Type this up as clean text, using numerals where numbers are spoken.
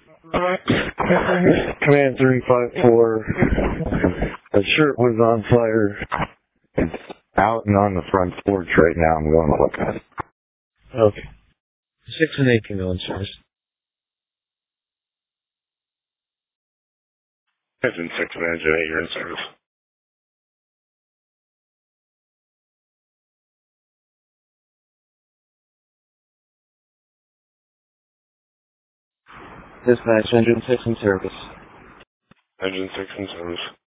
Command 354. The shirt was on fire. It's out and on the front porch right now. I'm going to look at it. Okay. 6 and 8 can go in service. Engine 6 and Engine 8, you're in service. Dispatch, Engine 6 in service. Engine 6 in service.